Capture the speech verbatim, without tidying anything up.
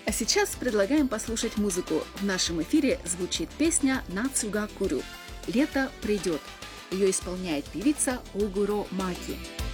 А сейчас предлагаем послушать музыку. В нашем эфире звучит песня «Нацуга Курю». «Лето придет». Ее исполняет певица Огуро Маки.